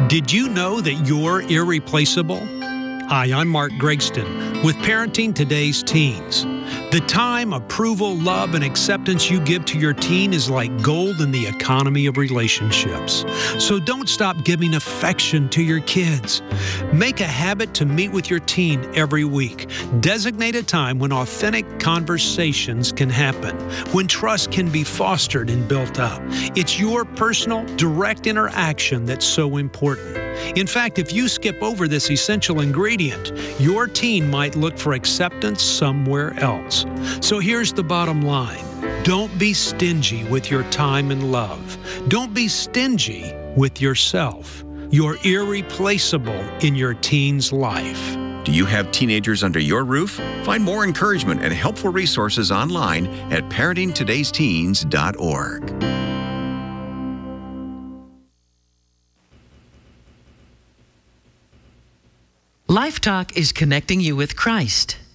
Did you know that you're irreplaceable? Hi, I'm Mark Gregston with Parenting Today's Teens. The time, approval, love, and acceptance you give to your teen is like gold in the economy of relationships. So don't stop giving affection to your kids. Make a habit to meet with your teen every week. Designate a time when authentic conversations can happen, when trust can be fostered and built up. It's your personal, direct interaction that's so important. In fact, if you skip over this essential ingredient, your teen might look for acceptance somewhere else. So here's the bottom line. Don't be stingy with your time and love. Don't be stingy with yourself. You're irreplaceable in your teen's life. Do you have teenagers under your roof? Find more encouragement and helpful resources online at parentingtodaysteens.org. Life Talk is connecting you with Christ.